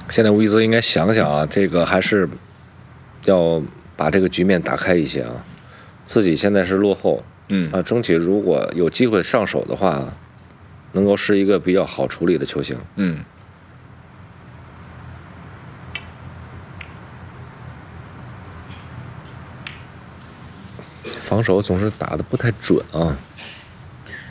现在乌伊泽应该想想啊，这个还是要把这个局面打开一些啊。自己现在是落后，争取如果有机会上手的话，能够是一个比较好处理的球型。防守总是打得不太准啊。